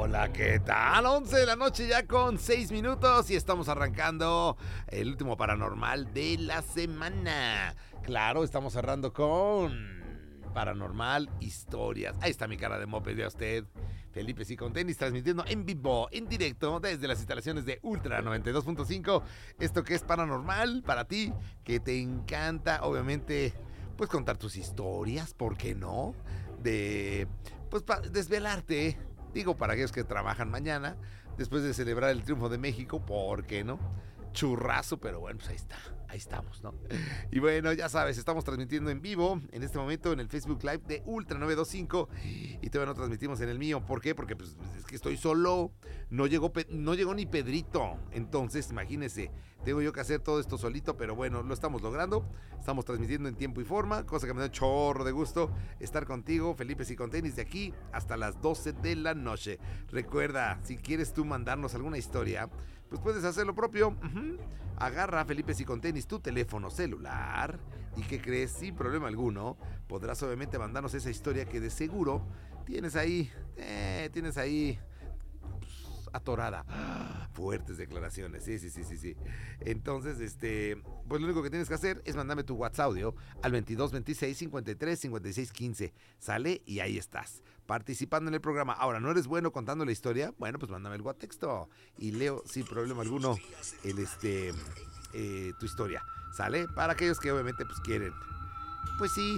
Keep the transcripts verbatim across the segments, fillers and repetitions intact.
Hola, ¿qué tal? once de la noche ya con seis minutos y estamos arrancando el último paranormal de la semana. Claro, estamos cerrando con Paranormal Historias. Ahí está mi cara de moped de usted. Felipe sí con tenis, transmitiendo en vivo, en directo, desde las instalaciones de Ultra noventa y dos punto cinco. Esto que es paranormal para ti, que te encanta, obviamente, pues contar tus historias, ¿por qué no? De, pues, para desvelarte. Digo, para aquellos que trabajan mañana, después de celebrar el triunfo de México, ¿por qué no? Churrazo, pero bueno, pues ahí está, ahí estamos, ¿no? Y bueno, ya sabes, estamos transmitiendo en vivo en este momento en el Facebook Live de Ultra novecientos veinticinco y todavía no transmitimos en el mío. ¿Por qué? Porque pues, es que estoy solo, no llegó, no llegó ni Pedrito, entonces imagínense, tengo yo que hacer todo esto solito, pero bueno, lo estamos logrando, estamos transmitiendo en tiempo y forma, cosa que me da un chorro de gusto estar contigo, Felipe sí con tenis, de aquí hasta las doce de la noche. Recuerda, si quieres tú mandarnos alguna historia, pues puedes hacer lo propio. Uh-huh. Agarra, Felipe sí con tenis, tu teléfono celular y ¿qué crees? Sin problema alguno podrás obviamente mandarnos esa historia que de seguro tienes ahí, eh, tienes ahí pues, atorada. Fuertes declaraciones, sí, sí, sí, sí, sí. Entonces, este, pues lo único que tienes que hacer es mandarme tu WhatsApp audio al veintidós veintiséis cincuenta y tres cincuenta y seis quince. Sale y ahí estás, participando en el programa. Ahora, ¿no eres bueno contando la historia? Bueno, pues mándame el WhatsApp y leo sin problema alguno el, este, eh, tu historia. ¿Sale? Para aquellos que obviamente pues quieren, pues sí,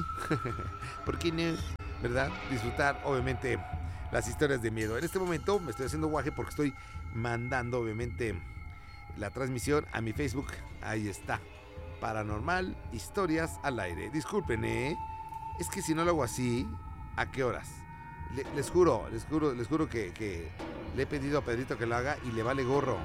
¿por qué no? ¿Verdad? Disfrutar obviamente las historias de miedo. En este momento me estoy haciendo guaje porque estoy mandando obviamente la transmisión a mi Facebook. Ahí está, Paranormal Historias al aire. Disculpen, ¿eh? Es que si no lo hago así, ¿a qué horas? Le, les juro, les juro, les juro que, que le he pedido a Pedrito que lo haga y le vale gorro.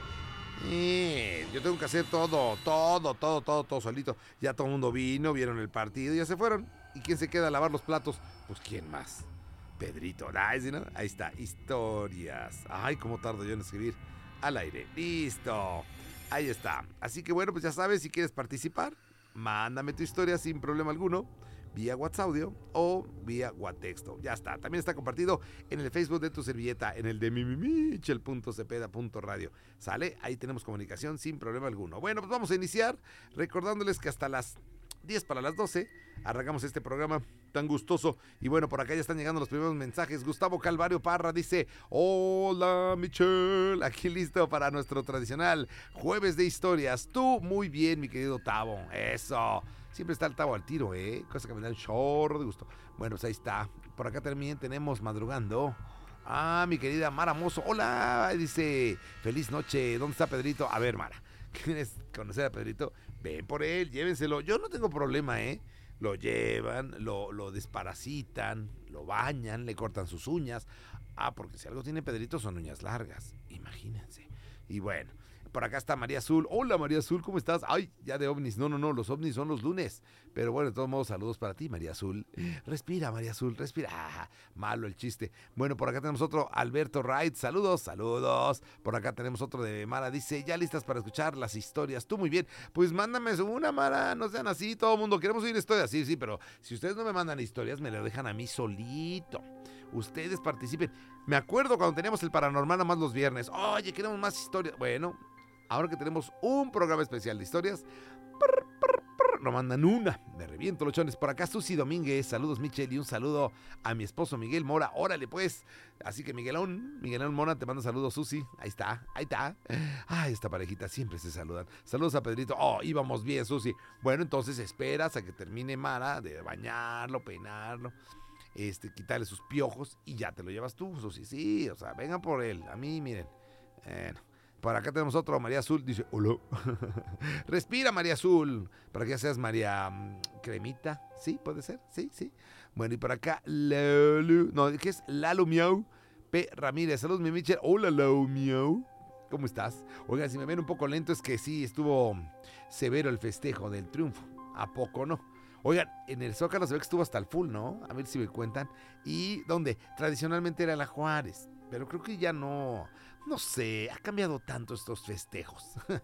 Eh, yo tengo que hacer todo, todo, todo, todo, todo solito. Ya todo el mundo vino, vieron el partido y ya se fueron. ¿Y quién se queda a lavar los platos? Pues ¿quién más? Pedrito, nice, ¿no? Ahí está, historias. Ay, cómo tardo yo en escribir al aire. Listo. Ahí está. Así que bueno, pues ya sabes, si quieres participar, mándame tu historia sin problema alguno, vía WhatsApp audio o vía WhatsApp. Ya está. También está compartido en el Facebook de tu servilleta, en el de mimimichel punto cepeda punto radio. ¿Sale? Ahí tenemos comunicación sin problema alguno. Bueno, pues vamos a iniciar recordándoles que hasta las diez para las doce arrancamos este programa tan gustoso. Y bueno, por acá ya están llegando los primeros mensajes. Gustavo Calvario Parra dice: hola Michelle, aquí listo para nuestro tradicional jueves de historias. Tú muy bien, mi querido Tavo. Eso, siempre está el Tavo al tiro, eh, cosa que me da un chorro de gusto. Bueno, pues ahí está. Por acá también tenemos madrugando ah, mi querida Mara Mozo. Hola, dice: feliz noche, ¿dónde está Pedrito? A ver, Mara, ¿quieres conocer a Pedrito? Ven por él, llévenselo. Yo no tengo problema, ¿eh? Lo llevan, lo, lo desparasitan, lo bañan, le cortan sus uñas. Ah, porque si algo tiene Pedrito son uñas largas, imagínense. Y bueno, por acá está María Azul. Hola María Azul, ¿cómo estás? Ay, ya de ovnis. No, no, no, los ovnis son los lunes. Pero bueno, de todos modos, saludos para ti, María Azul. Respira, María Azul, respira. Ah, malo el chiste. Bueno, por acá tenemos otro, Alberto Wright. Saludos, saludos. Por acá tenemos otro de Mara. Dice: ya listas para escuchar las historias. Tú muy bien. Pues mándame una, Mara. No sean así, todo el mundo. Queremos oír historias. Sí, sí, pero si ustedes no me mandan historias, me lo dejan a mí solito. Ustedes participen. Me acuerdo cuando teníamos el paranormal nada más los viernes. Oye, queremos más historias. Bueno, ahora que tenemos un programa especial de historias, prr, prr, prr, nos mandan una. Me reviento los chones. Por acá Susi Domínguez. Saludos, Michelle. Y un saludo a mi esposo Miguel Mora. Órale, pues. Así que Miguelón, Miguelón Mora, te mando saludos, Susi. Ahí está, ahí está. Ay, esta parejita siempre se saludan. Saludos a Pedrito. Oh, íbamos bien, Susi. Bueno, entonces esperas a que termine Mara de bañarlo, peinarlo, este, quitarle sus piojos y ya te lo llevas tú, Susi. Sí, o sea, vengan por él. A mí, miren. Bueno. Por acá tenemos otro, María Azul, dice: hola. Respira, María Azul, para que ya seas María um, Cremita. Sí, puede ser, sí, sí. Bueno, y por acá, Lalo, no, ¿qué es? Lalo Miau P. Ramírez. Saludos, mi Michel. Hola, Lalo Miau. ¿Cómo estás? Oigan, si me ven un poco lento es que sí, estuvo severo el festejo del triunfo. ¿A poco no? Oigan, en el Zócalo se ve que estuvo hasta el full, ¿no? A ver si me cuentan. ¿Y dónde? Tradicionalmente era la Juárez, pero creo que ya no... No sé, ha cambiado tanto estos festejos.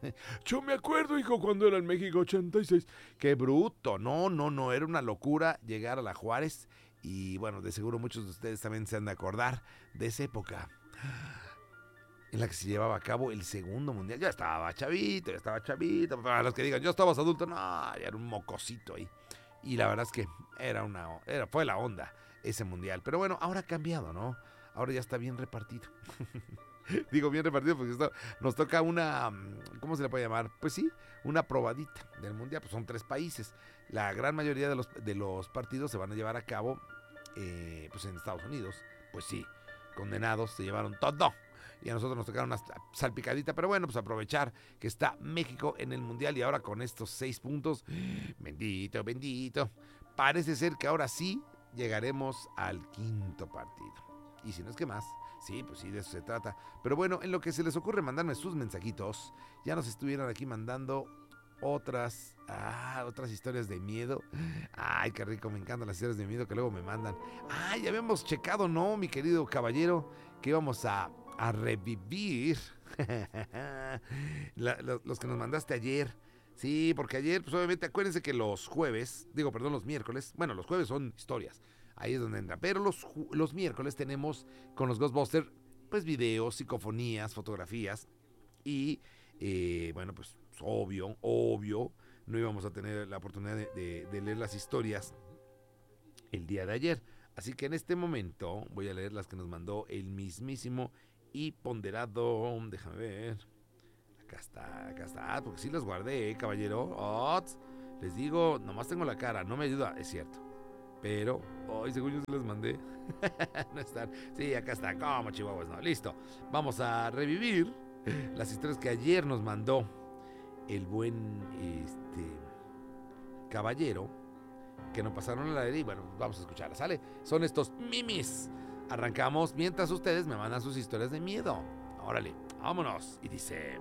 Yo me acuerdo, hijo, cuando era en México ochenta y seis. Qué bruto, no, no, no, era una locura llegar a la Juárez. Y bueno, de seguro muchos de ustedes también se han de acordar de esa época. en la que se llevaba a cabo el segundo mundial. Ya estaba chavito, ya estaba chavito. Para los que digan, yo estabas adulto, no, ya era un mocosito ahí. Y la verdad es que era una, era, fue la onda ese mundial. Pero bueno, ahora ha cambiado, ¿no? Ahora ya está bien repartido. Digo bien repartido porque esto, nos toca una, ¿cómo se le puede llamar? Pues sí, una probadita del mundial. Pues son tres países. La gran mayoría de los, de los partidos se van a llevar a cabo eh, pues en Estados Unidos. Pues sí, condenados, se llevaron todo. Y a nosotros nos tocaron una salpicadita, pero bueno, pues aprovechar que está México en el mundial y ahora con estos seis puntos, bendito, bendito, parece ser que ahora sí llegaremos al quinto partido. Y si no es que más, sí, pues sí, de eso se trata. Pero bueno, en lo que se les ocurre mandarme sus mensajitos, ya nos estuvieron aquí mandando otras, ah, otras historias de miedo. Ay, qué rico, me encantan las historias de miedo que luego me mandan. Ay, ya habíamos checado, ¿no, mi querido caballero? Que íbamos a... a revivir La, lo, los que nos mandaste ayer. Sí, porque ayer, pues obviamente acuérdense que los jueves, digo, perdón, los miércoles, bueno, los jueves son historias, ahí es donde entra, pero los, los miércoles tenemos con los Ghostbusters, pues videos, psicofonías, fotografías y, eh, bueno, pues obvio, obvio, no íbamos a tener la oportunidad de, de, de leer las historias el día de ayer. Así que en este momento voy a leer las que nos mandó el mismísimo y ponderado. Déjame ver. Acá está, acá está. Porque sí las guardé, ¿eh, caballero. Oh, les digo, nomás tengo la cara, no me ayuda, es cierto. Pero, hoy según yo se las mandé. No están. Sí, acá está. Como chihuahuas, no. Listo. Vamos a revivir las historias que ayer nos mandó el buen este caballero, que nos pasaron a la aire y bueno, vamos a escucharla, ¿sale? Son estos mimis. Arrancamos mientras ustedes me mandan sus historias de miedo. Órale, vámonos. Y dice...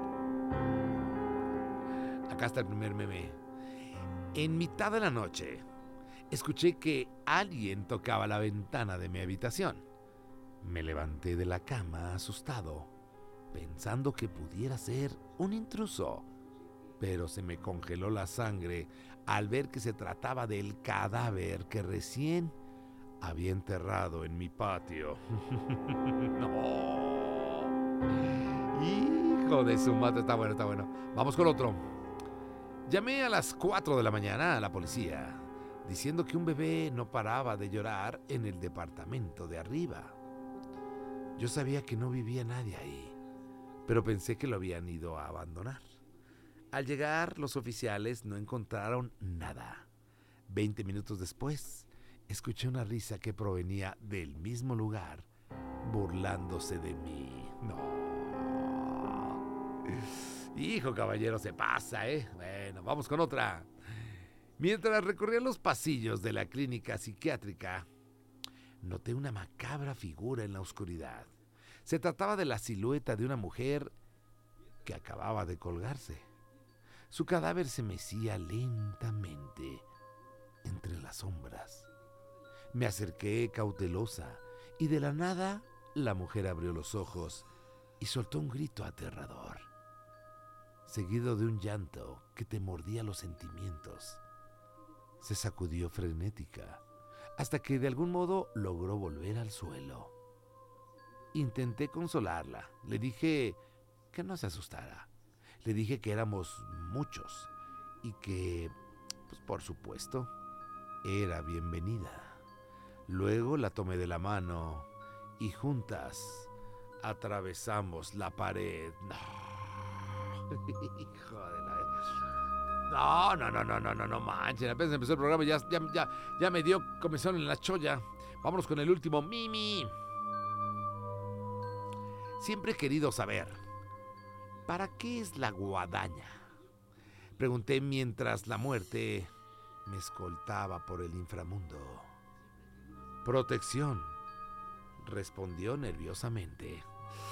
Acá está el primer meme. En mitad de la noche, escuché que alguien tocaba la ventana de mi habitación. Me levanté de la cama asustado, pensando que pudiera ser un intruso. Pero se me congeló la sangre al ver que se trataba del cadáver que recién había enterrado en mi patio. No. Hijo de su madre, está bueno, está bueno. Vamos con otro. Llamé a las cuatro de la mañana a la policía, diciendo que un bebé no paraba de llorar en el departamento de arriba. Yo sabía que no vivía nadie ahí, pero pensé que lo habían ido a abandonar. Al llegar, los oficiales no encontraron nada. Veinte minutos después, escuché una risa que provenía del mismo lugar, burlándose de mí. No. Hijo, caballero, se pasa, ¿eh? Bueno, vamos con otra. Mientras recorría los pasillos de la clínica psiquiátrica, noté una macabra figura en la oscuridad. Se trataba de la silueta de una mujer que acababa de colgarse. Su cadáver se mecía lentamente entre las sombras. Me acerqué cautelosa y de la nada la mujer abrió los ojos y soltó un grito aterrador, seguido de un llanto que te mordía los sentimientos. Se sacudió frenética hasta que de algún modo logró volver al suelo. Intenté consolarla. Le dije que no se asustara. Le dije que éramos muchos y que, pues por supuesto, era bienvenida. Luego la tomé de la mano y juntas atravesamos la pared. No. Hijo de la... No, no, no, no, no, no, no manches. Apenas empezó el programa, ya, ya, ya, ya me dio comezón en la cholla. Vámonos con el último, Mimi. Siempre he querido saber, ¿para qué es la guadaña? Pregunté mientras la muerte me escoltaba por el inframundo. Protección, respondió nerviosamente.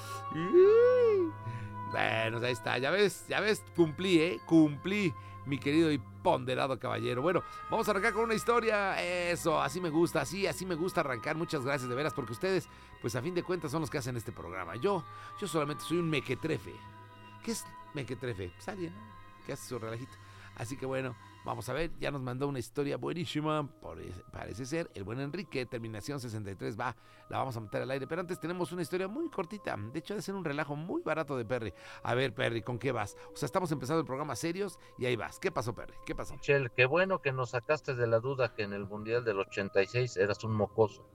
Bueno, ahí está, ya ves, ya ves, cumplí, ¿eh? Cumplí, mi querido y ponderado caballero. Bueno, vamos a arrancar con una historia. Eso, así me gusta, así, así me gusta arrancar. Muchas gracias, de veras, porque ustedes, pues a fin de cuentas, son los que hacen este programa. Yo, yo solamente soy un mequetrefe. ¿Qué es mequetrefe? Pues alguien, ¿no?, que hace su relajito. Así que bueno, Vamos a ver, ya nos mandó una historia buenísima, por, parece ser, el buen Enrique, terminación sesenta y tres, va, la vamos a meter al aire, pero antes tenemos una historia muy cortita, de hecho de ser un relajo muy barato de Perry. A ver, Perry, ¿con qué vas? O sea, estamos empezando el programa serios y ahí vas. ¿Qué pasó, Perry? ¿Qué pasó? Michelle, qué bueno que nos sacaste de la duda que en el Mundial del ochenta y seis eras un mocoso.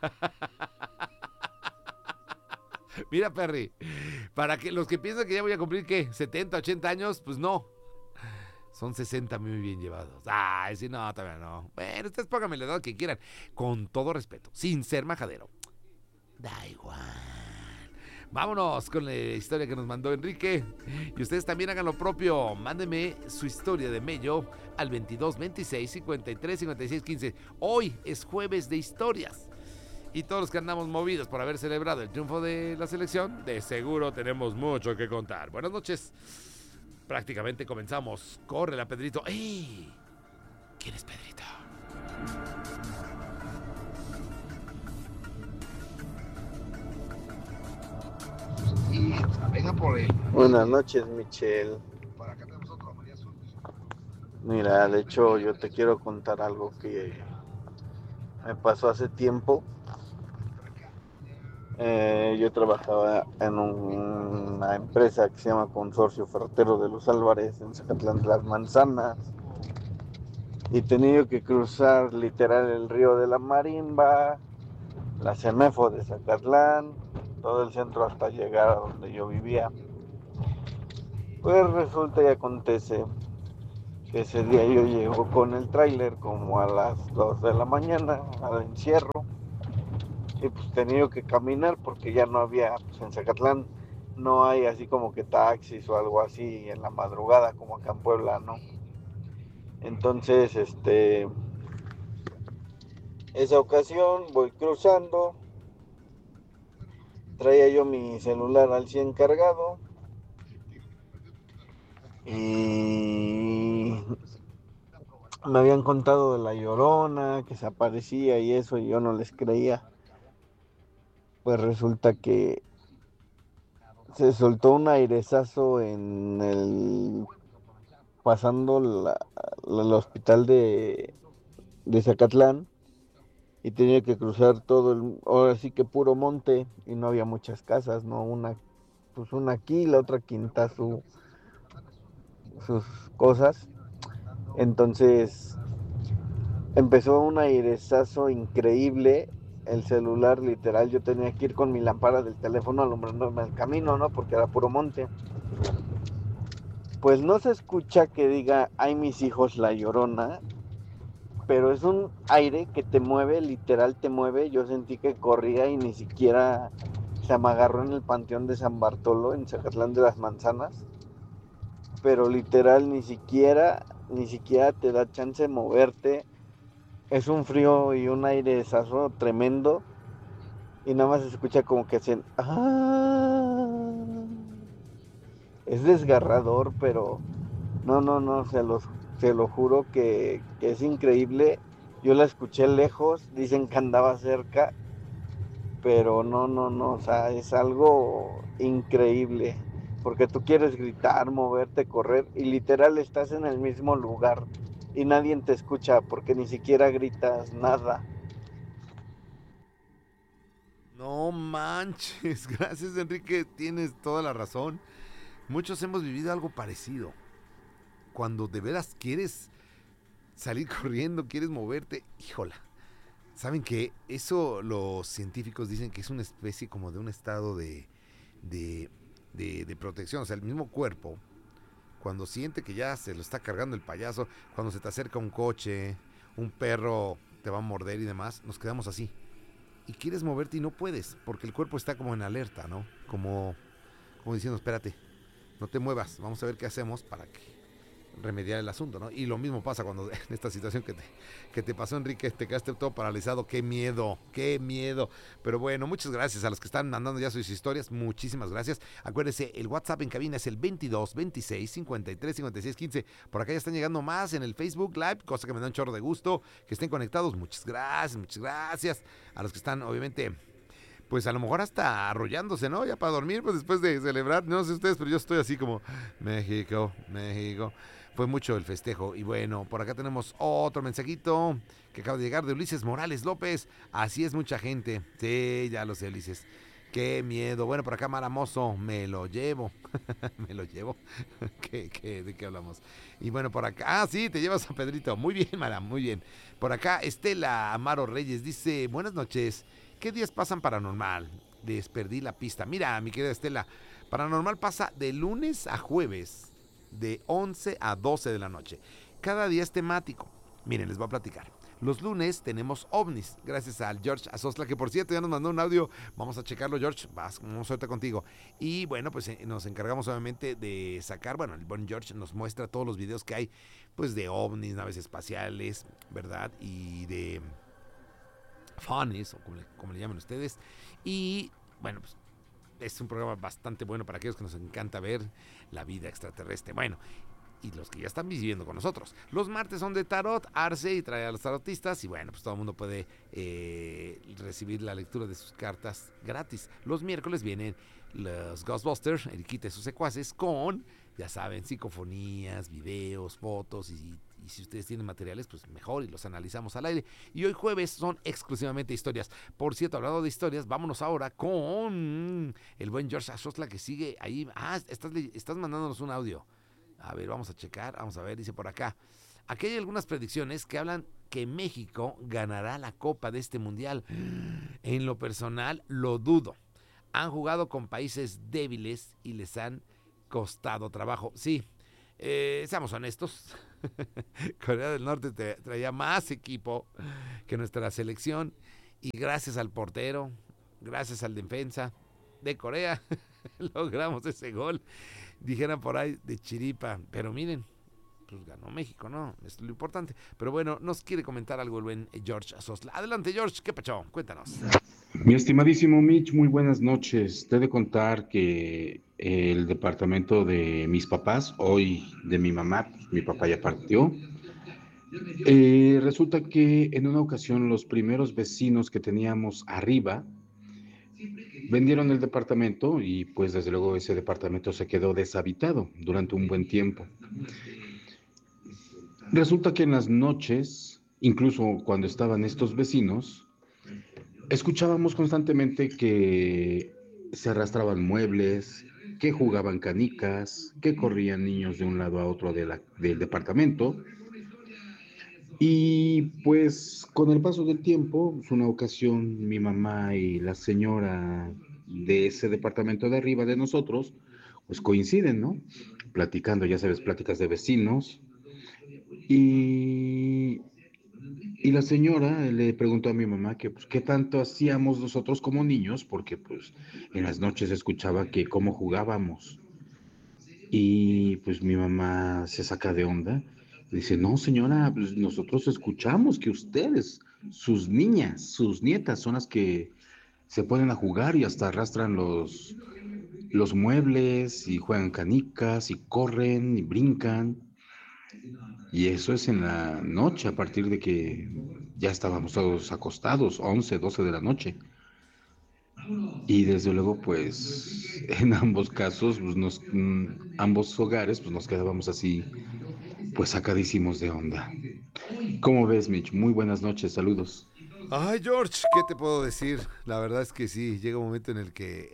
Mira, Perry, para que los que piensan que ya voy a cumplir, ¿qué? setenta, ochenta años, pues no. Son sesenta muy bien llevados. Ay, sí, no, todavía no. Bueno, ustedes pónganme la edad que quieran. Con todo respeto, sin ser majadero. Da igual. Vámonos con la historia que nos mandó Enrique. Y ustedes también hagan lo propio. Mándenme su historia de mello al veintidós veintiséis cincuenta y tres cincuenta y seis quince. Hoy es jueves de historias. Y todos los que andamos movidos por haber celebrado el triunfo de la selección, de seguro tenemos mucho que contar. Buenas noches. Prácticamente comenzamos. Córrela, Pedrito. ¡Ey! ¿Quién es Pedrito? Y venga por él. Buenas noches, Michelle. Por acá tenemos otro María Azul. Mira, de hecho, yo te quiero contar algo que me pasó hace tiempo. Eh, yo trabajaba en un- una empresa que se llama Consorcio Ferretero de los Álvarez en Zacatlán de las Manzanas y tenía que cruzar literal el río de la Marimba, la Semefo de Zacatlán, todo el centro hasta llegar a donde yo vivía. Pues resulta y acontece que ese día yo llego con el tráiler como a las dos de la mañana al encierro. Y pues tenía que caminar porque ya no había, pues en Zacatlán no hay así como que taxis o algo así en la madrugada como acá en Puebla, ¿no? Entonces, este, esa ocasión voy cruzando, traía yo mi celular al cien cargado y me habían contado de la Llorona, que se aparecía y eso, y yo no les creía. Pues resulta que se soltó un airezazo en el pasando la, la- el hospital de, de Zacatlán y tenía que cruzar todo el, ahora sí que puro monte y no había muchas casas, ¿no? Una, pues una aquí, la otra quinta su, sus cosas. Entonces empezó un airezazo increíble. El celular, literal, yo tenía que ir con mi lámpara del teléfono alumbrándome el camino, ¿no? Porque era puro monte. Pues no se escucha que diga, ay mis hijos, la Llorona, pero es un aire que te mueve, literal te mueve. Yo sentí que corría y ni siquiera se me agarró en el Panteón de San Bartolo, en Zacatlán de las Manzanas. Pero literal ni siquiera, ni siquiera te da chance de moverte. Es un frío y un airezazo tremendo. Y nada más se escucha como que hacen... ¡Ah! Es desgarrador, pero... No, no, no, se los, se lo juro que, que es increíble. Yo la escuché lejos, dicen que andaba cerca, pero no, no, no, o sea, es algo increíble. Porque tú quieres gritar, moverte, correr, y literal estás en el mismo lugar y nadie te escucha porque ni siquiera gritas nada. No manches, gracias Enrique, tienes toda la razón. Muchos hemos vivido algo parecido. Cuando de veras quieres salir corriendo, quieres moverte, híjola. ¿Saben qué? Eso los científicos dicen que es una especie como de un estado de, de, de, de protección. O sea, el mismo cuerpo, cuando siente que ya se lo está cargando el payaso, cuando se te acerca un coche, un perro te va a morder y demás, nos quedamos así. Y quieres moverte y no puedes, porque el cuerpo está como en alerta, ¿no? Como, como diciendo, espérate, no te muevas, vamos a ver qué hacemos para que remediar el asunto, ¿no? Y lo mismo pasa cuando en esta situación que te, que te pasó, Enrique, te quedaste todo paralizado. ¡Qué miedo! ¡Qué miedo! Pero bueno, muchas gracias a los que están mandando ya sus historias. Muchísimas gracias. Acuérdense, el WhatsApp en cabina es el veintidós veintiséis cincuenta y tres cincuenta y seis quince. Por acá ya están llegando más en el Facebook Live, cosa que me da un chorro de gusto que estén conectados. Muchas gracias, muchas gracias. A los que están, obviamente, pues a lo mejor hasta arrollándose, ¿no? Ya para dormir, pues después de celebrar, no sé ustedes, pero yo estoy así como, México, México. fue mucho el festejo. Y bueno, por acá tenemos otro mensajito que acaba de llegar de Ulises Morales López. Así es mucha gente. Sí, ya lo sé, Ulises. Qué miedo. Bueno, por acá Maramoso, me lo llevo. me lo llevo. ¿Qué, qué, ¿De qué hablamos? Y bueno, por acá, ah, sí, te llevas a Pedrito. Muy bien, Mara, muy bien. Por acá, Estela Amaro Reyes dice, buenas noches. ¿Qué días pasan paranormal? Les perdí la pista. Mira, mi querida Estela, paranormal pasa de lunes a jueves, de once a doce de la noche. Cada día es temático. Miren, les voy a platicar. Los lunes tenemos ovnis, gracias al George Azosla, que por cierto ya nos mandó un audio. Vamos a checarlo, George. Vas, vamos ahorita contigo. Y bueno, pues eh, nos encargamos obviamente de sacar, bueno, el buen George nos muestra todos los videos que hay, pues de ovnis, naves espaciales, ¿verdad? Y de funnies, o como le, como le llaman ustedes. Y bueno, pues es un programa bastante bueno para aquellos que nos encanta ver la vida extraterrestre. Bueno, y los que ya están viviendo con nosotros. Los martes son de tarot, Arce, y trae a los tarotistas, y bueno, pues todo el mundo puede eh, recibir la lectura de sus cartas gratis. Los miércoles vienen los Ghostbusters, Eriquita y sus secuaces, con, ya saben, psicofonías, videos, fotos, y, y si ustedes tienen materiales, pues mejor, y los analizamos al aire. Y hoy jueves son exclusivamente historias. Por cierto, hablando de historias, vámonos ahora con el buen George Azosla, que sigue ahí. Ah, estás, estás mandándonos un audio. A ver, vamos a checar, vamos a ver, dice por acá. Aquí hay algunas predicciones que hablan que México ganará la copa de este mundial. En lo personal, lo dudo. Han jugado con países débiles y les han costado trabajo. Sí, eh, seamos honestos. Corea del Norte te traía más equipo que nuestra selección. Y gracias al portero, gracias al defensa de Corea, logramos ese gol. Dijeran por ahí de chiripa, pero miren, pues ganó México, ¿no? Es lo importante. Pero bueno, nos quiere comentar algo el buen George Azosla. Adelante, George, ¿qué pacho? Cuéntanos. Mi estimadísimo Mitch, muy buenas noches. Te he de contar que el departamento de mis papás, hoy de mi mamá, pues, mi papá ya partió. Eh, resulta que en una ocasión los primeros vecinos que teníamos arriba vendieron el departamento y pues desde luego ese departamento se quedó deshabitado durante un buen tiempo. Resulta que en las noches, incluso cuando estaban estos vecinos, escuchábamos constantemente que se arrastraban muebles, que jugaban canicas, que corrían niños de un lado a otro de la, del departamento. Y pues con el paso del tiempo, pues una ocasión mi mamá y la señora de ese departamento de arriba de nosotros, pues coinciden, ¿no? Platicando, ya sabes, pláticas de vecinos. Y, y la señora le preguntó a mi mamá que pues qué tanto hacíamos nosotros como niños, porque pues en las noches escuchaba que cómo jugábamos. Y pues mi mamá se saca de onda. Dice, no señora, pues nosotros escuchamos que ustedes, sus niñas, sus nietas son las que se ponen a jugar y hasta arrastran los, los muebles y juegan canicas y corren y brincan. Y eso es en la noche, a partir de que ya estábamos todos acostados, once, doce de la noche. Y desde luego, pues, en ambos casos, pues nos, ambos hogares, pues nos quedábamos así, pues sacadísimos de onda. ¿Cómo ves, Mitch? Muy buenas noches, saludos. Ay, George, ¿qué te puedo decir? La verdad es que sí, llega un momento en el que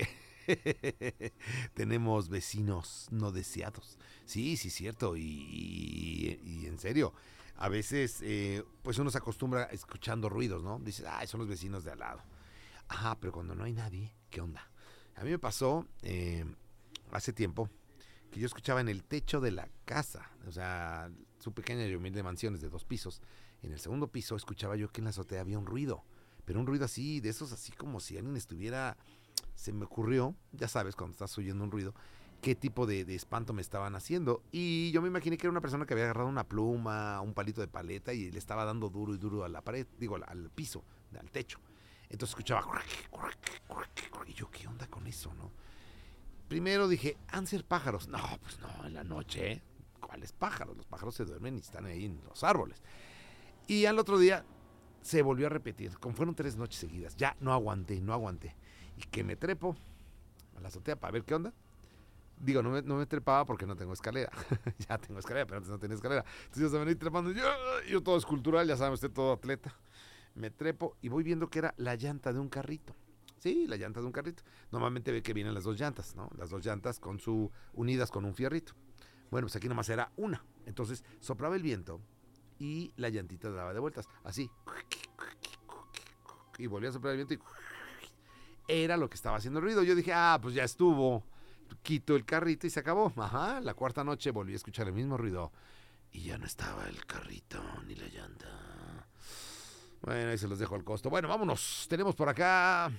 tenemos vecinos no deseados. Sí, sí, cierto, y, y, y en serio, a veces, eh, pues uno se acostumbra escuchando ruidos, ¿no? Dices, ay, son los vecinos de al lado. Ajá, pero cuando no hay nadie, ¿qué onda? A mí me pasó eh, hace tiempo que yo escuchaba en el techo de la casa, o sea, su pequeña y humilde mansión es de dos pisos. En el segundo piso escuchaba yo que en la azotea había un ruido, pero un ruido así, de esos así como si alguien estuviera, se me ocurrió, ya sabes, cuando estás oyendo un ruido, qué tipo de, de espanto me estaban haciendo. Y yo me imaginé que era una persona que había agarrado una pluma, un palito de paleta y le estaba dando duro y duro a la pared, digo, al, al piso, al techo. Entonces escuchaba, y yo, ¿qué onda con eso, no? Primero dije, ¿han ser pájaros? No, pues no, en la noche, ¿eh? ¿Cuáles pájaros? Los pájaros se duermen y están ahí en los árboles. Y al otro día se volvió a repetir, como fueron tres noches seguidas. Ya no aguanté, no aguanté. Y que me trepo a la azotea para ver qué onda. Digo, no me, no me trepaba porque no tengo escalera. Ya tengo escalera, pero antes no tenía escalera. Entonces yo se venía trepando. Yo, yo todo escultural, ya saben, usted todo atleta. Me trepo y voy viendo que era la llanta de un carrito. Sí, la llanta de un carrito. Normalmente ve que vienen las dos llantas, ¿no? Las dos llantas con su, unidas con un fierrito. Bueno, pues aquí nomás era una. Entonces soplaba el viento y la llantita daba de vueltas. Así. Y volvía a soplar el viento y... Era lo que estaba haciendo el ruido. Yo dije, ah, pues ya estuvo. Quito el carrito y se acabó. Ajá, la cuarta noche volví a escuchar el mismo ruido. Y ya no estaba el carrito ni la llanta. Bueno, ahí se los dejo al costo. Bueno, vámonos. Tenemos por acá...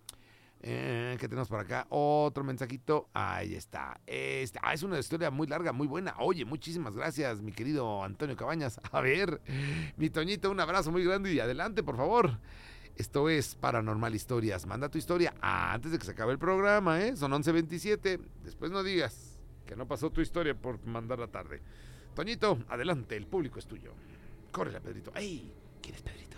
Eh, ¿Qué tenemos por acá? Otro mensajito. Ahí está. Este, ah, es una historia muy larga, muy buena. Oye, muchísimas gracias, mi querido Antonio Cabañas. A ver, mi Toñito, un abrazo muy grande y adelante, por favor. Esto es Paranormal Historias. Manda tu historia antes de que se acabe el programa, ¿eh? Son once veintisiete. Después no digas que no pasó tu historia por mandarla tarde. Toñito, adelante, el público es tuyo. Córrele, Pedrito. ¡Ey! ¿Quién es Pedrito?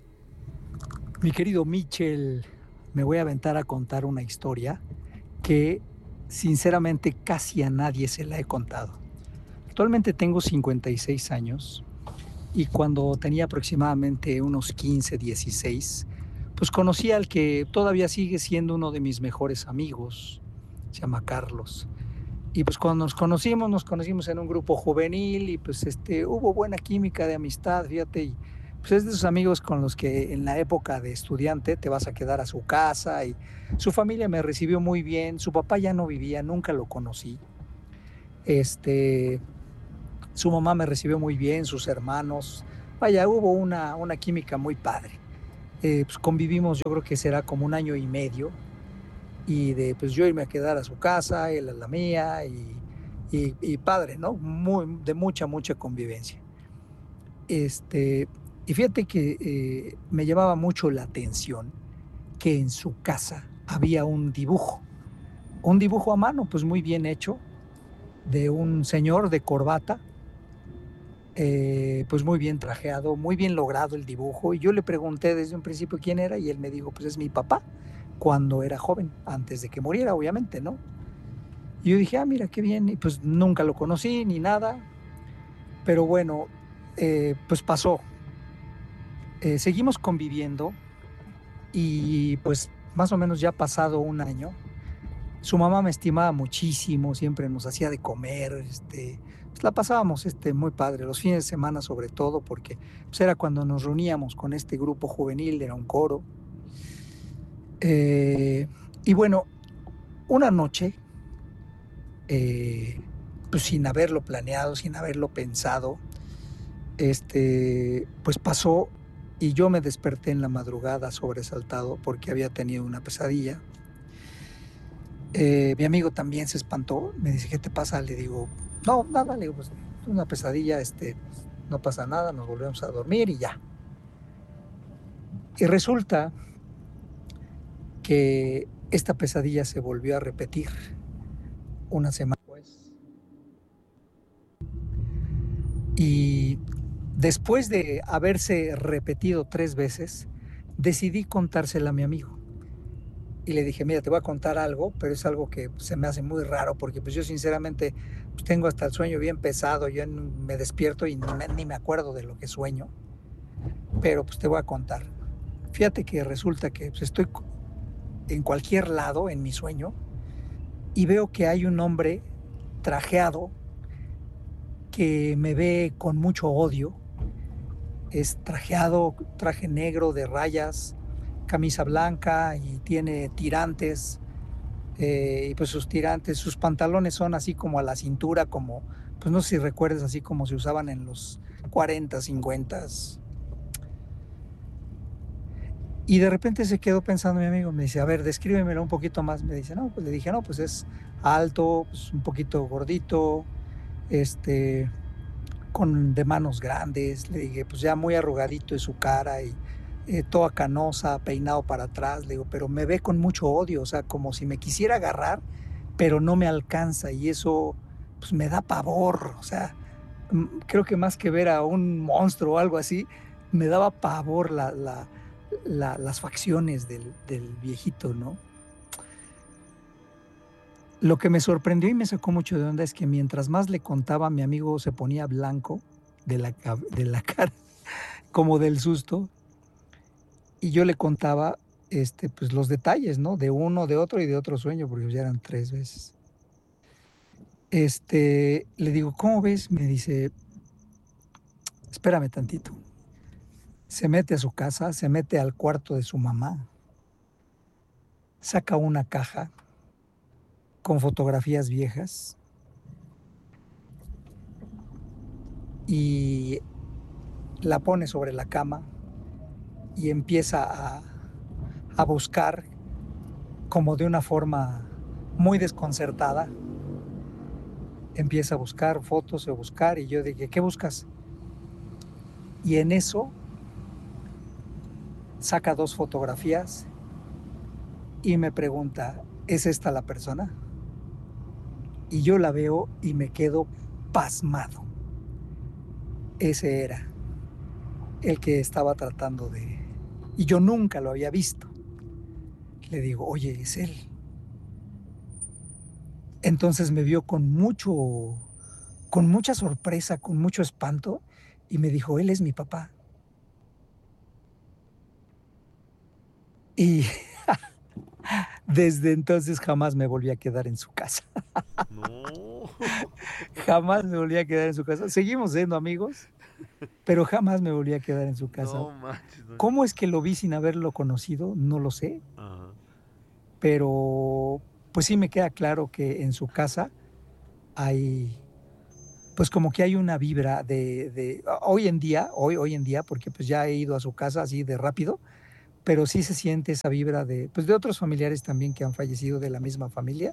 Mi querido Michel, me voy a aventar a contar una historia que sinceramente casi a nadie se la he contado. Actualmente tengo cincuenta y seis años y cuando tenía aproximadamente unos quince, dieciséis, pues conocí al que todavía sigue siendo uno de mis mejores amigos, se llama Carlos. Y pues cuando nos conocimos, nos conocimos en un grupo juvenil y pues este, hubo buena química de amistad, fíjate, y pues es de esos amigos con los que en la época de estudiante te vas a quedar a su casa y su familia me recibió muy bien, su papá ya no vivía, nunca lo conocí. Este, su mamá me recibió muy bien, sus hermanos, vaya, hubo una, una química muy padre. Eh, pues convivimos, yo creo que será como un año y medio, y de pues yo irme a quedar a su casa, él a la mía, y, y, y padre, ¿no? Muy, de mucha, mucha convivencia. Este... Y fíjate que eh, me llamaba mucho la atención que en su casa había un dibujo, un dibujo a mano, pues muy bien hecho, de un señor de corbata, eh, pues muy bien trajeado, muy bien logrado el dibujo. Y yo le pregunté desde un principio quién era y él me dijo, pues es mi papá, cuando era joven, antes de que muriera, obviamente, ¿no? Y yo dije, ah, mira, qué bien, y pues nunca lo conocí ni nada, pero bueno, eh, pues pasó. Eh, seguimos conviviendo y pues más o menos ya ha pasado un año. Su mamá me estimaba muchísimo, siempre nos hacía de comer, este, pues la pasábamos este, muy padre, los fines de semana sobre todo, porque pues era cuando nos reuníamos con este grupo juvenil, era un coro. Eh, y bueno, una noche, eh, pues sin haberlo planeado, sin haberlo pensado, este, pues pasó. Y yo me desperté en la madrugada sobresaltado porque había tenido una pesadilla. Eh, mi amigo también se espantó, me dice, ¿qué te pasa? Le digo, no, nada, le digo, pues una pesadilla, este, no pasa nada, nos volvemos a dormir y ya. Y resulta que esta pesadilla se volvió a repetir una semana después. Y después de haberse repetido tres veces, decidí contársela a mi amigo. Y le dije, mira, te voy a contar algo, pero es algo que se me hace muy raro, porque pues yo sinceramente pues tengo hasta el sueño bien pesado, yo me despierto y ni me, ni me acuerdo de lo que sueño, pero pues te voy a contar. Fíjate que resulta que pues, estoy en cualquier lado en mi sueño y veo que hay un hombre trajeado que me ve con mucho odio. Es trajeado, traje negro de rayas, camisa blanca y tiene tirantes. Eh, y pues sus tirantes, sus pantalones son así como a la cintura, como, pues no sé si recuerdas, así como se usaban en los cuarenta, cincuenta. Y de repente se quedó pensando mi amigo, me dice, a ver, descríbemelo un poquito más. Me dice, no, pues le dije, no, pues es alto, pues un poquito gordito, este... con de manos grandes, le dije, pues ya muy arrugadito de su cara y eh, toda canosa, peinado para atrás, le digo, pero me ve con mucho odio, o sea, como si me quisiera agarrar, pero no me alcanza y eso pues me da pavor, o sea, creo que más que ver a un monstruo o algo así, me daba pavor la, la, la, las facciones del, del viejito, ¿no? Lo que me sorprendió y me sacó mucho de onda es que mientras más le contaba, mi amigo se ponía blanco de la, cab- de la cara, como del susto, y yo le contaba este, pues, los detalles, ¿no? De uno, de otro y de otro sueño, porque ya eran tres veces. Este, le digo, ¿cómo ves? Me dice, espérame tantito. Se mete a su casa, se mete al cuarto de su mamá, saca una caja con fotografías viejas y la pone sobre la cama y empieza a, a buscar como de una forma muy desconcertada. Empieza a buscar fotos, a buscar, y yo dije, ¿qué buscas? Y en eso saca dos fotografías y me pregunta, ¿es esta la persona? Y yo la veo y me quedo pasmado. Ese era el que estaba tratando de... Y yo nunca lo había visto. Le digo, oye, es él. Entonces me vio con mucho, con mucha sorpresa, con mucho espanto, y me dijo, él es mi papá. Y desde entonces jamás me volví a quedar en su casa. No. Jamás me volví a quedar en su casa. Seguimos siendo amigos, pero jamás me volví a quedar en su casa. No manches. No. ¿Cómo es que lo vi sin haberlo conocido? No lo sé, Ajá. pero pues sí me queda claro que en su casa hay, pues como que hay una vibra de, de hoy en día, hoy, hoy en día, porque pues ya he ido a su casa así de rápido, pero sí se siente esa vibra de, pues de otros familiares también que han fallecido de la misma familia,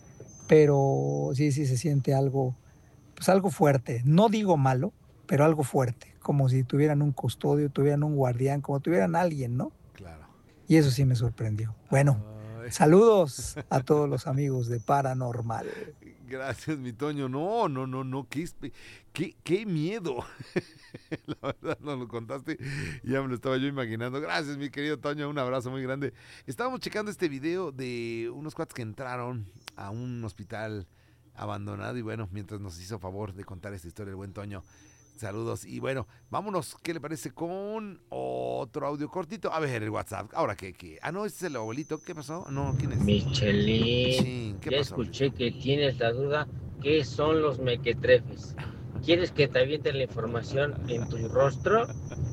pero sí, sí se siente algo, pues algo fuerte. No digo malo, pero algo fuerte, como si tuvieran un custodio, tuvieran un guardián, como tuvieran alguien, ¿no? Claro. Y eso sí me sorprendió. Bueno, Ay, saludos a todos los amigos de Paranormal. gracias, mi Toño. No, no, no, no. Qué, espe- qué, qué miedo. La verdad, nos lo contaste y ya me lo estaba yo imaginando. Gracias, mi querido Toño. Un abrazo muy grande. Estábamos checando este video de unos cuates que entraron a un hospital abandonado y bueno, mientras nos hizo favor de contar esta historia el buen Toño. Saludos y bueno, vámonos, ¿qué le parece con otro audio cortito? A ver, el WhatsApp, ahora que, que... Ah, no, este es el abuelito, ¿qué pasó? No, ¿quién es? Michelin, Chin, ¿qué ya pasó, escuché abuelito? que tienes la duda. ¿Qué son los mequetrefes? ¿Quieres que te aviente la información en tu rostro?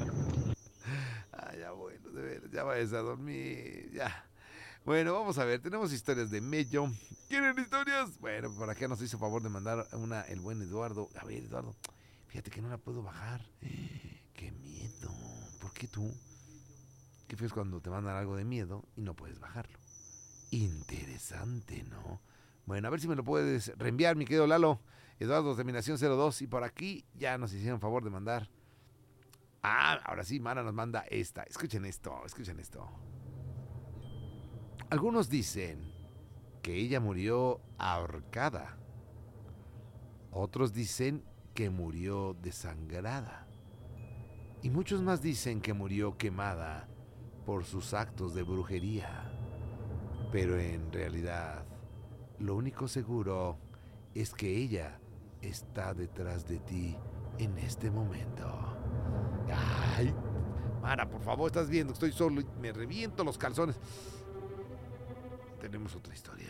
Ay, abuelo, de veras, ya vayas a dormir, ya. Bueno, vamos a ver, tenemos historias de Mello. ¿Quieren historias? Bueno, por acá nos hizo favor de mandar una el buen Eduardo. A ver, Eduardo, fíjate que no la puedo bajar. ¡Qué miedo! ¿Por qué tú? Qué feo es cuando te mandan algo de miedo y no puedes bajarlo. Interesante, ¿no? Bueno, a ver si me lo puedes reenviar, mi querido Lalo. Eduardo, terminación cero dos. Y por aquí ya nos hicieron favor de mandar. Ah, ahora sí, Mara nos manda esta. Escuchen esto, escuchen esto. Algunos dicen que ella murió ahorcada. Otros dicen que murió desangrada. Y muchos más dicen que murió quemada por sus actos de brujería. Pero en realidad, lo único seguro es que ella está detrás de ti en este momento. Ay, Mara, por favor, estás viendo que estoy solo y me reviento los calzones. Tenemos otra historia.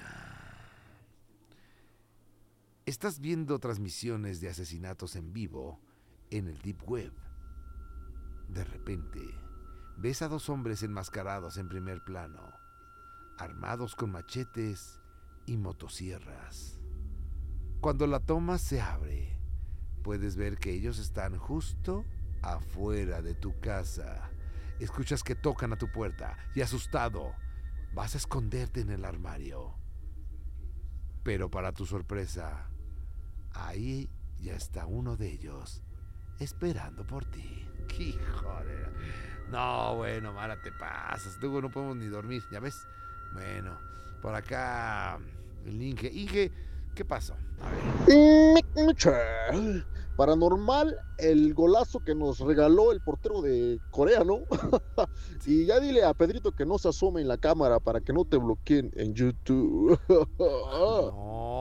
Estás viendo transmisiones de asesinatos en vivo en el Deep Web. De repente, ves a dos hombres enmascarados en primer plano, armados con machetes y motosierras. Cuando la toma se abre, puedes ver que ellos están justo afuera de tu casa. Escuchas que tocan a tu puerta y asustado, vas a esconderte en el armario. Pero para tu sorpresa, ahí ya está uno de ellos esperando por ti. ¡Qué joder! No, bueno, Mara, te pasas. Luego no podemos ni dormir, ¿ya ves? Bueno, por acá el Inge. Inge, ¿qué pasó? A ver. Michel, paranormal, el golazo que nos regaló el portero de Corea, ¿no? Y ya dile a Pedrito que no se asome en la cámara para que no te bloqueen en YouTube. No,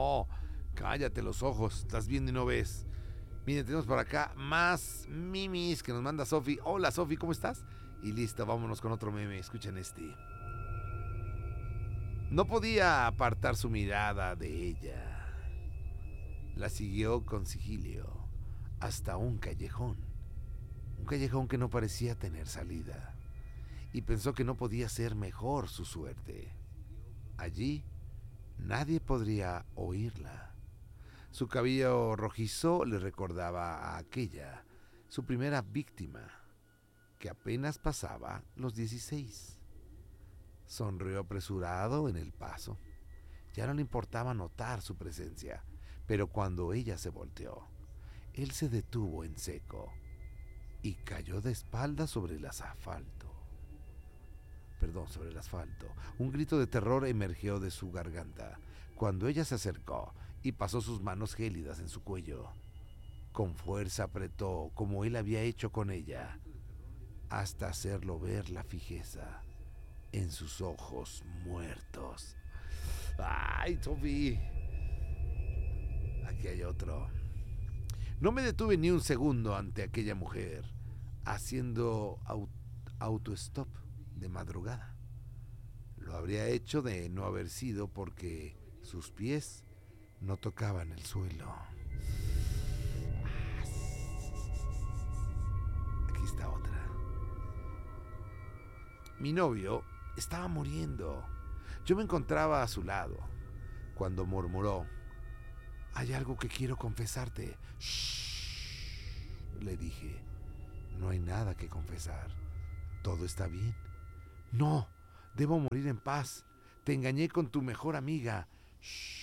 Cállate los ojos, estás viendo y no ves. Miren, tenemos por acá más memes que nos manda Sofi. Hola Sofi, ¿cómo estás? Y listo, vámonos con otro meme. Escuchen este. No podía apartar su mirada de ella. La siguió con sigilio hasta un callejón. Un callejón que no parecía tener salida. Y pensó que no podía ser mejor su suerte. Allí nadie podría oírla. Su cabello rojizo le recordaba a aquella, su primera víctima, que apenas pasaba los dieciséis. Sonrió apresurado en el paso. Ya no le importaba notar su presencia, pero cuando ella se volteó, él se detuvo en seco y cayó de espaldas sobre el asfalto. Perdón, sobre el asfalto. Un grito de terror emergió de su garganta cuando ella se acercó y pasó sus manos gélidas en su cuello. Con fuerza apretó, como él había hecho con ella, hasta hacerlo ver la fijeza en sus ojos muertos. ¡Ay, Sofi! Aquí hay otro. No me detuve ni un segundo ante aquella mujer, haciendo aut- autostop de madrugada. Lo habría hecho de no haber sido porque sus pies no tocaban el suelo. Aquí está otra. Mi novio estaba muriendo. Yo me encontraba a su lado cuando murmuró: hay algo que quiero confesarte. Shh, le dije. No hay nada que confesar. Todo está bien. No, debo morir en paz. Te engañé con tu mejor amiga. Shh.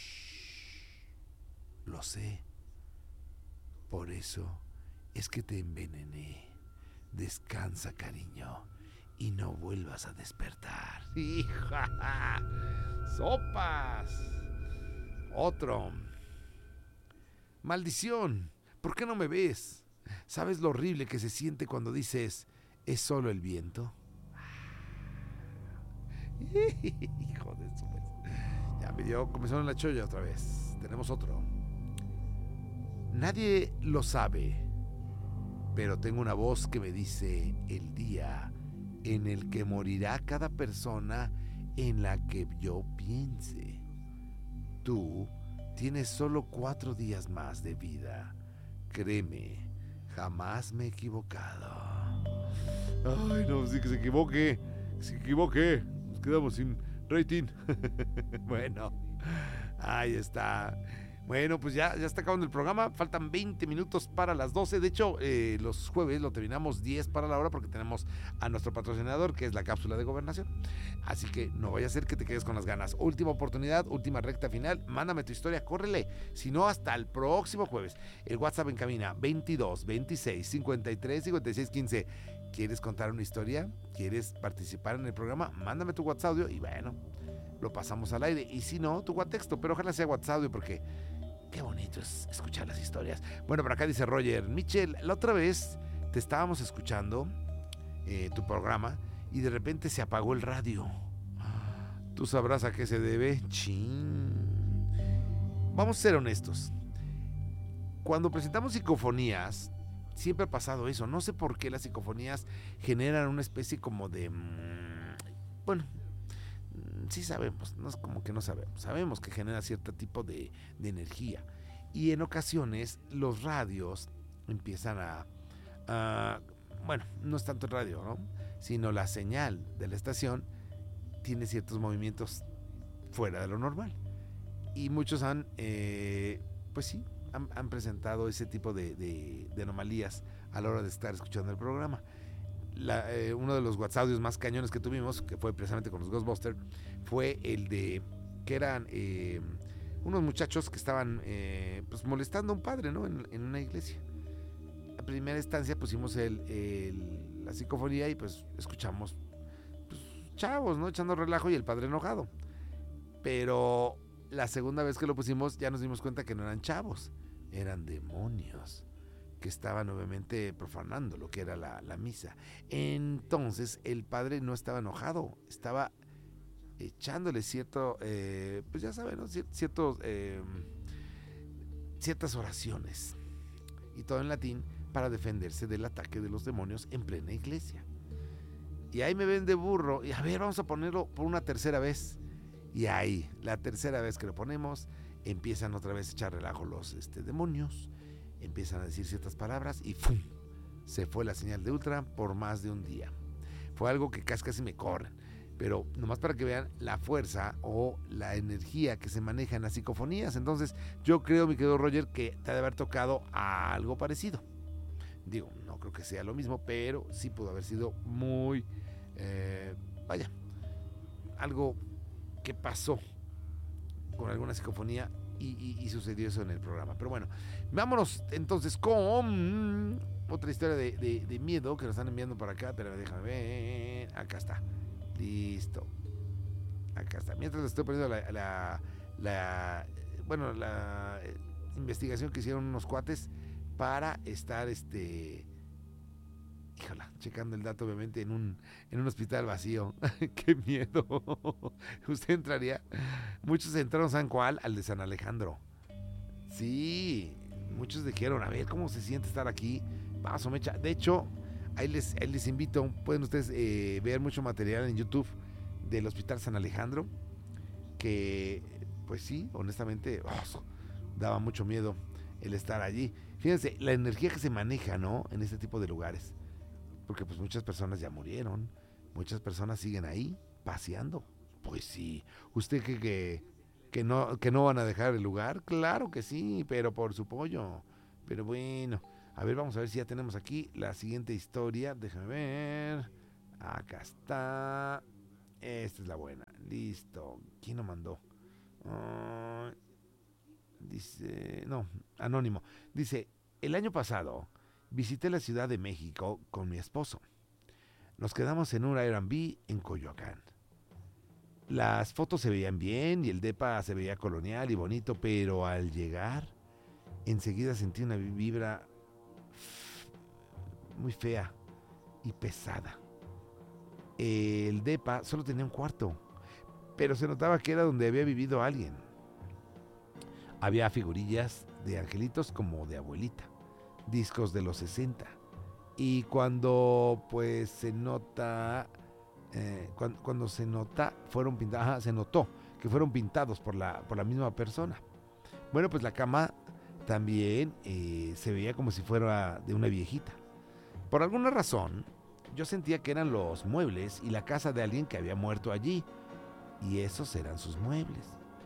Lo sé. Por eso es que te envenené. Descansa, cariño, y no vuelvas a despertar. ¡Hija! ¡Sopas! Otro. Maldición, ¿por qué no me ves? ¿Sabes lo horrible que se siente cuando dices, es solo el viento? Hijo de su... Ya me dio, comenzaron la cholla otra vez. Tenemos otro. Nadie lo sabe, pero tengo una voz que me dice el día en el que morirá cada persona en la que yo piense. Tú tienes solo cuatro días más de vida. Créeme, jamás me he equivocado. Ay, no, sí que se equivoque. Se equivoque. Nos quedamos sin rating. Bueno, ahí está. Bueno, pues ya, ya está acabando el programa. Faltan veinte minutos para las doce. De hecho, eh, los jueves lo terminamos diez para la hora porque tenemos a nuestro patrocinador, que es la cápsula de gobernación. Así que no vaya a ser que te quedes con las ganas. Última oportunidad, última recta final. Mándame tu historia, córrele. Si no, hasta el próximo jueves. El WhatsApp en cabina veintidós, veintiséis, cincuenta y tres, cincuenta y seis, quince. ¿Quieres contar una historia? ¿Quieres participar en el programa? Mándame tu WhatsApp audio y bueno, lo pasamos al aire. Y si no, tu WhatsApp, pero ojalá sea WhatsApp audio porque qué bonito es escuchar las historias. Bueno, por acá dice Roger: Michel, la otra vez te estábamos escuchando eh, tu programa y de repente se apagó el radio. ¿Tú sabrás a qué se debe? Chin. Vamos a ser honestos. Cuando presentamos psicofonías, siempre ha pasado eso. No sé por qué las psicofonías generan una especie como de... Bueno, sí sabemos, no es como que no sabemos. Sabemos que genera cierto tipo de, de energía. Y en ocasiones los radios empiezan a, a... Bueno, no es tanto el radio, ¿no? Sino la señal de la estación tiene ciertos movimientos fuera de lo normal. Y muchos han, eh, pues sí, han, han presentado ese tipo de, de, de anomalías a la hora de estar escuchando el programa. La, eh, uno de los WhatsApp más cañones que tuvimos, que fue precisamente con los Ghostbusters, fue el de que eran eh, unos muchachos que estaban eh, pues molestando a un padre, ¿no? En, en una iglesia. A primera instancia pusimos el, el, la psicofonía y pues escuchamos pues, chavos, ¿no? Echando relajo y el padre enojado. Pero la segunda vez que lo pusimos ya nos dimos cuenta que no eran chavos, eran demonios que estaban obviamente profanando lo que era la, la misa. Entonces el padre no estaba enojado, estaba echándole cierto, eh, pues ya saben, ¿no? Cier- ciertos, eh, ciertas oraciones, y todo en latín, para defenderse del ataque de los demonios en plena iglesia. Y ahí me ven de burro, y a ver, vamos a ponerlo por una tercera vez. Y ahí, la tercera vez que lo ponemos, empiezan otra vez a echar relajo los este, demonios, empiezan a decir ciertas palabras y ¡fum! Se fue la señal de Ultra por más de un día. Fue algo que casi casi me corren, pero nomás para que vean la fuerza o la energía que se maneja en las psicofonías. Entonces yo creo, mi querido Roger, que te ha de haber tocado a algo parecido. Digo, no creo que sea lo mismo, pero sí pudo haber sido muy, eh, vaya, algo que pasó con alguna psicofonía y, y, y sucedió eso en el programa. Pero bueno, vámonos entonces con otra historia de, de, de miedo que nos están enviando por acá. Pero déjame ver, acá está, listo, acá está. Mientras les estoy poniendo la, la, la bueno, la investigación que hicieron unos cuates para estar, este, híjola, checando el dato, obviamente, en un, en un hospital vacío. ¡Qué miedo! ¿Usted entraría? Muchos entraron, ¿saben cuál? Al de San Alejandro. Sí, muchos dijeron, a ver, ¿cómo se siente estar aquí? Vamos, mecha. De hecho, ahí les, ahí les invito, pueden ustedes eh, ver mucho material en YouTube del Hospital San Alejandro, que, pues sí, honestamente, oh, daba mucho miedo el estar allí. Fíjense, la energía que se maneja, ¿no? En este tipo de lugares. Porque pues muchas personas ya murieron. Muchas personas siguen ahí, paseando. Pues sí. ¿Usted cree que, que, no, que no van a dejar el lugar? Claro que sí, pero por su pollo. Pero bueno. A ver, vamos a ver si ya tenemos aquí la siguiente historia. Déjame ver. Acá está. Esta es la buena. Listo. ¿Quién lo mandó? Uh, Dice, no, anónimo. Dice, el año pasado visité la Ciudad de México con mi esposo. Nos quedamos en un Airbnb en Coyoacán. Las fotos se veían bien y el depa se veía colonial y bonito, pero al llegar, enseguida sentí una vibra muy fea y pesada. El depa solo tenía un cuarto, pero se notaba que era donde había vivido alguien. Había figurillas de angelitos como de abuelita, discos de los sesenta. Y cuando pues se nota, eh, cuando, cuando se nota, fueron pintados, ajá, se notó que fueron pintados por la, por la misma persona. Bueno, pues la cama también eh, se veía como si fuera de una viejita. Por alguna razón, yo sentía que eran los muebles y la casa de alguien que había muerto allí. Y esos eran sus muebles.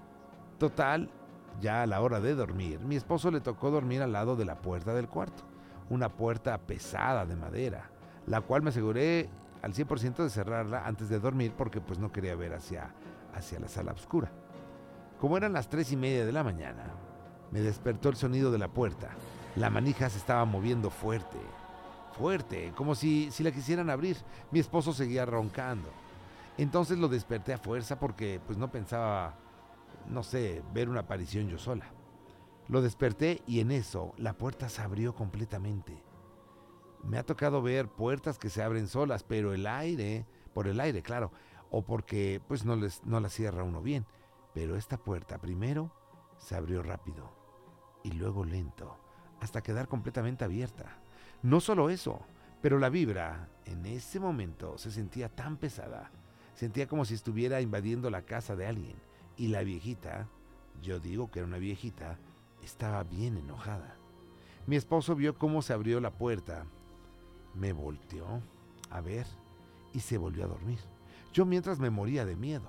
Total, ya a la hora de dormir, mi esposo le tocó dormir al lado de la puerta del cuarto, una puerta pesada de madera, la cual me aseguré al cien por ciento de cerrarla antes de dormir porque pues no quería ver hacia, hacia la sala oscura. Como eran las tres y media de la mañana, me despertó el sonido de la puerta. La manija se estaba moviendo fuerte, fuerte, como si, si la quisieran abrir. Mi esposo seguía roncando. Entonces lo desperté a fuerza porque pues no pensaba, no sé, ver una aparición yo sola. Lo desperté y en eso la puerta se abrió completamente. Me ha tocado ver puertas que se abren solas, pero el aire, por el aire, claro, o porque pues no, les, no la cierra uno bien. Pero esta puerta primero se abrió rápido y luego lento, hasta quedar completamente abierta. No solo eso, pero la vibra en ese momento se sentía tan pesada. Sentía como si estuviera invadiendo la casa de alguien. Y la viejita, yo digo que era una viejita, estaba bien enojada. Mi esposo vio cómo se abrió la puerta. Me volteó a ver y se volvió a dormir. Yo mientras me moría de miedo.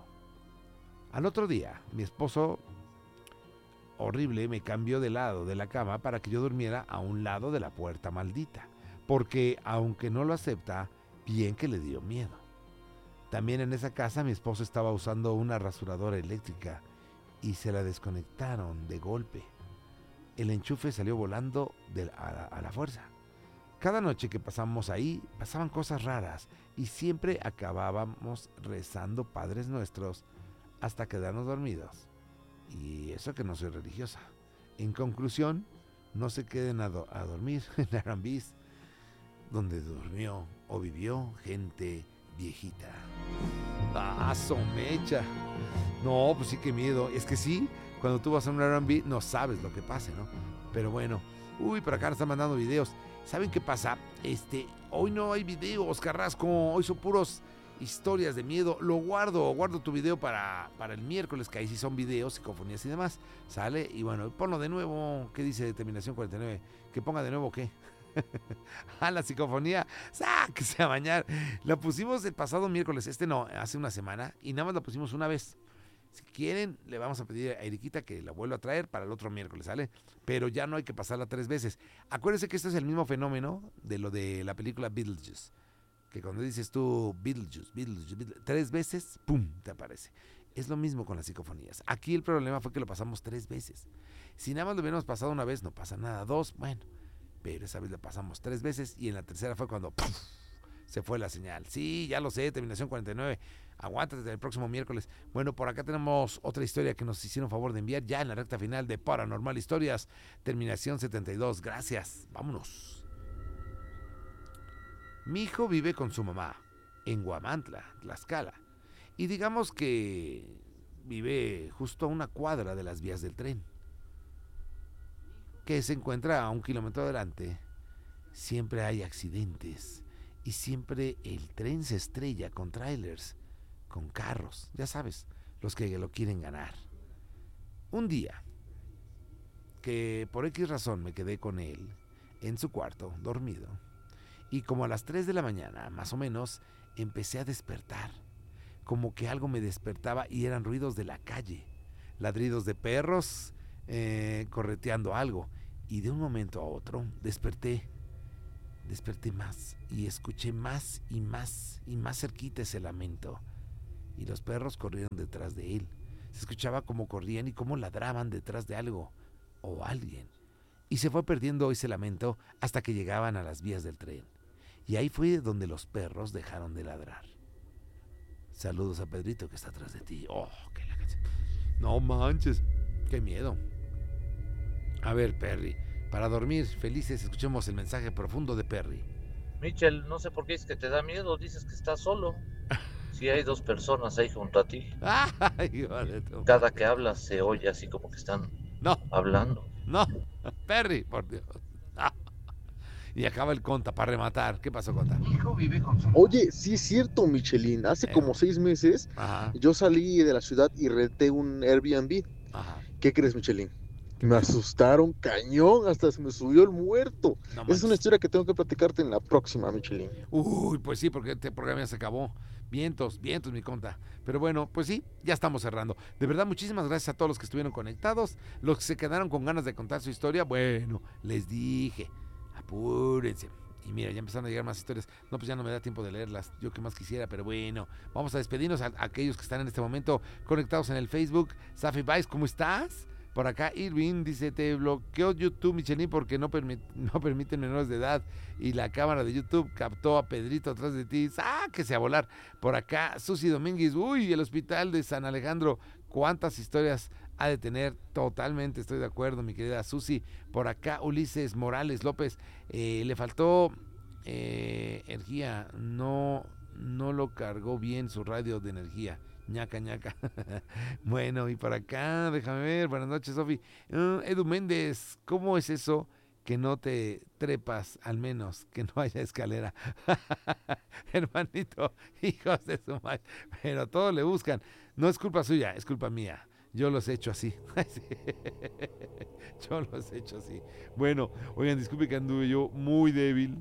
Al otro día, mi esposo, horrible, me cambió de lado de la cama para que yo durmiera a un lado de la puerta maldita. Porque, aunque no lo acepta, bien que le dio miedo. También en esa casa mi esposo estaba usando una rasuradora eléctrica y se la desconectaron de golpe. El enchufe salió volando de, a, la, a la fuerza. Cada noche que pasamos ahí pasaban cosas raras y siempre acabábamos rezando Padres Nuestros hasta quedarnos dormidos. Y eso que no soy religiosa. En conclusión, no se queden a, do, a dormir en Arambís, donde durmió o vivió gente viejita. ¡Ah, somecha! No, pues sí, qué miedo. Es que sí, cuando tú vas a un R and B no sabes lo que pase, ¿no? Pero bueno, uy, por acá nos están mandando videos. ¿Saben qué pasa? Este, hoy no hay videos, Carrasco. Hoy son puros historias de miedo. Lo guardo, guardo tu video para, para el miércoles, que ahí sí son videos, psicofonías y demás. Sale, y bueno, ponlo de nuevo. ¿Qué dice Determinación cuarenta y nueve? ¿Que ponga de nuevo qué? A la psicofonía, sáquese a bañar. La pusimos el pasado miércoles, este no, hace una semana, y nada más la pusimos una vez. Si quieren, le vamos a pedir a Eriquita que la vuelva a traer para el otro miércoles, ¿sale? Pero ya no hay que pasarla tres veces. Acuérdense que este es el mismo fenómeno de lo de la película Beetlejuice, que cuando dices tú Beetlejuice, Beetlejuice, Beetlejuice tres veces, ¡pum!, te aparece. Es lo mismo con las psicofonías. Aquí el problema fue que lo pasamos tres veces. Si nada más lo hubiéramos pasado una vez, no pasa nada. Dos, bueno, pero esa vez la pasamos tres veces y en la tercera fue cuando ¡puf!, se fue la señal. Sí, ya lo sé, terminación cuarenta y nueve. Aguántate el próximo miércoles. Bueno, por acá tenemos otra historia que nos hicieron favor de enviar ya en la recta final de Paranormal Historias, terminación setenta y dos. Gracias, vámonos. Mi hijo vive con su mamá en Huamantla, Tlaxcala, y digamos que vive justo a una cuadra de las vías del tren, que se encuentra a un kilómetro adelante. Siempre hay accidentes y siempre el tren se estrella con trailers, con carros, ya sabes, los que lo quieren ganar. Un día, que por X razón me quedé con él en su cuarto, dormido, y como a las tres de la mañana, más o menos, empecé a despertar, como que algo me despertaba y eran ruidos de la calle, ladridos de perros, eh, correteando algo, y de un momento a otro desperté, desperté más y escuché más y más y más cerquita ese lamento. Y los perros corrieron detrás de él. Se escuchaba cómo corrían y cómo ladraban detrás de algo o alguien. Y se fue perdiendo ese lamento hasta que llegaban a las vías del tren. Y ahí fue donde los perros dejaron de ladrar. Saludos a Pedrito que está atrás de ti. Oh, qué la canción. No manches, qué miedo. A ver, Perry, para dormir felices, escuchemos el mensaje profundo de Perry. Michel, no sé por qué es que te da miedo, dices que estás solo. Si hay dos personas ahí junto a ti. Ay, vale, cada que hablas se oye así como que están no, hablando. No, Perry, por Dios. Ah. Y acaba el Conta para rematar. ¿Qué pasó, Conta? Oye, sí es cierto, Michelin. Hace eh. como seis meses Ajá. yo salí de la ciudad y renté un Airbnb. Ajá. ¿Qué crees, Michelin? Me asustaron cañón, hasta se me subió el muerto. No Esa es una historia que tengo que platicarte en la próxima, Michelin. Uy, pues sí, porque este programa ya se acabó. Vientos, vientos, mi Conta. Pero bueno, pues sí, ya estamos cerrando. De verdad, muchísimas gracias a todos los que estuvieron conectados. Los que se quedaron con ganas de contar su historia, bueno, les dije, apúrense. Y mira, ya empezaron a llegar más historias. No, pues ya no me da tiempo de leerlas, yo que más quisiera, pero bueno. Vamos a despedirnos a, a aquellos que están en este momento conectados en el Facebook. Safi Vice, ¿cómo estás? Por acá Irving dice, te bloqueó YouTube, Michelin, porque no, permit, no permiten menores de edad. Y la cámara de YouTube captó a Pedrito atrás de ti. ¡Sáquese a volar! Por acá Susi Domínguez, uy, el hospital de San Alejandro. ¿Cuántas historias ha de tener? Totalmente, estoy de acuerdo, mi querida Susi. Por acá Ulises Morales López, eh, le faltó eh, energía. No, no lo cargó bien su radio de energía. ñaca, ñaca. Bueno, y por acá, déjame ver, buenas noches, Sofi. Uh, Edu Méndez, ¿cómo es eso que no te trepas, al menos, que no haya escalera? Hermanito, hijos de su madre, pero todos le buscan. No es culpa suya, es culpa mía. Yo los he hecho así. Yo los he hecho así. Bueno, oigan, disculpen que anduve yo muy débil.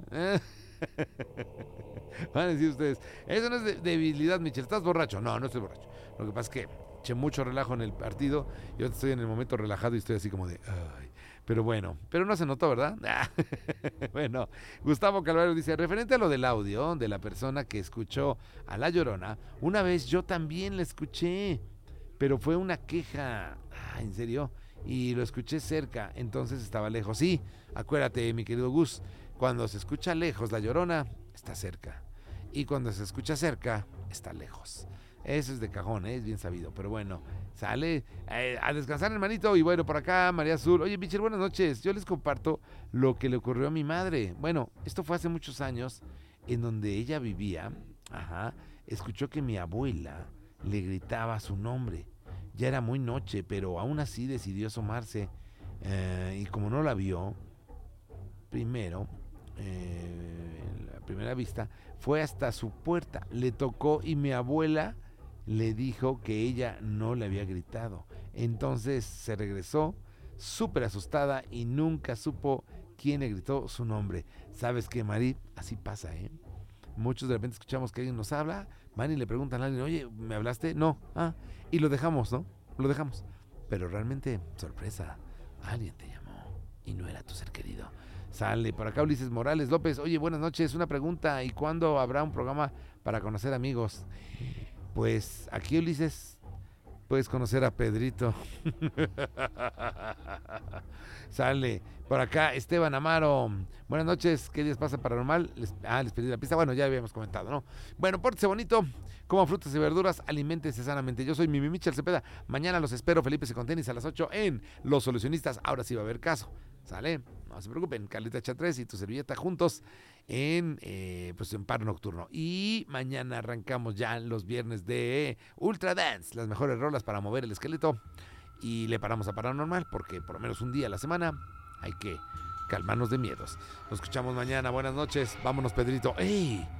Van a decir ustedes, eso no es de debilidad, Michel, ¿estás borracho? No, no estoy borracho. Lo que pasa es que eché mucho relajo en el partido. Yo estoy en el momento relajado y estoy así como de, ay. Pero bueno, pero no se notó, ¿verdad? Bueno, Gustavo Calvario dice, referente a lo del audio de la persona que escuchó a La Llorona, una vez yo también la escuché, pero fue una queja. Ah, ¿en serio? Y lo escuché cerca, entonces estaba lejos. Sí, acuérdate, mi querido Gus, cuando se escucha lejos La Llorona, está cerca. Y cuando se escucha cerca, está lejos. Eso es de cajón, ¿eh? Es bien sabido. Pero bueno, sale eh, a descansar, hermanito. Y bueno, por acá, María Azul. Oye, Michel, buenas noches. Yo les comparto lo que le ocurrió a mi madre. Bueno, esto fue hace muchos años, en donde ella vivía. Ajá. Escuchó que mi abuela le gritaba su nombre. Ya era muy noche, pero aún así decidió asomarse. Eh, y como no la vio, primero, eh, la primera vista, fue hasta su puerta. Le tocó y mi abuela le dijo que ella no le había gritado. Entonces se regresó súper asustada y nunca supo quién le gritó su nombre. ¿Sabes qué, Mari? Así pasa, ¿eh? Muchos de repente escuchamos que alguien nos habla, van y le preguntan a alguien, oye, ¿me hablaste? No. Ah, y lo dejamos, ¿no? Lo dejamos. Pero realmente, sorpresa, alguien te llamó y no era tu ser querido. Sale por acá Ulises Morales López. Oye, buenas noches, una pregunta. ¿Y cuándo habrá un programa para conocer amigos? Pues aquí, Ulises, puedes conocer a Pedrito. Sale por acá Esteban Amaro. Buenas noches, ¿qué días pasa paranormal? Les, ah, les pedí la pista. Bueno, ya habíamos comentado, ¿no? Bueno, pórtese bonito, coma frutas y verduras, aliméntese sanamente. Yo soy Mimi Michel Cepeda. Mañana los espero, Felipe y con tenis a las ocho en Los Solucionistas. Ahora sí va a haber caso. ¿Sale? No se preocupen, Carlita Chatrés y tu servilleta juntos en, eh, pues en paro nocturno. Y mañana arrancamos ya los viernes de Ultra Dance, las mejores rolas para mover el esqueleto. Y le paramos a Paranormal porque por lo menos un día a la semana hay que calmarnos de miedos. Nos escuchamos mañana. Buenas noches. Vámonos, Pedrito. ¡Ey!